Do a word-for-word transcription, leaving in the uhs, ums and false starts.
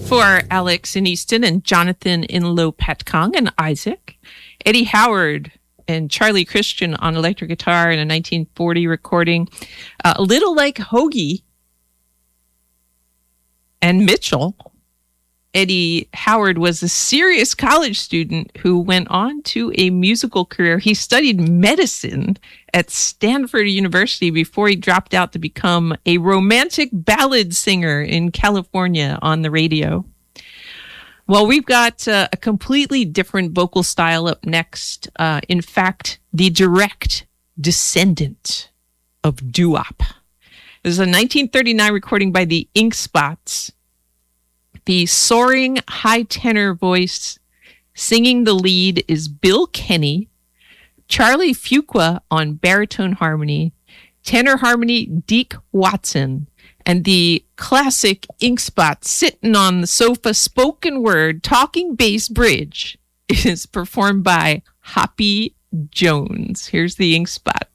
for Alex in Easton and Jonathan in Lopetcong and Isaac. Eddie Howard and Charlie Christian on electric guitar in a nineteen forty recording. Uh, a little like Hoagie and Mitchell. Eddie Howard was a serious college student who went on to a musical career. He studied medicine at Stanford University before he dropped out to become a romantic ballad singer in California on the radio. Well, we've got uh, a completely different vocal style up next. Uh, in fact, the direct descendant of doo-wop. This is a nineteen thirty-nine recording by the Ink Spots. The soaring high tenor voice singing the lead is Bill Kenny, Charlie Fuqua on baritone harmony, tenor harmony Deke Watson, and the classic Ink Spot sitting on the sofa spoken word talking bass bridge is performed by Hoppy Jones. Here's the Ink Spots.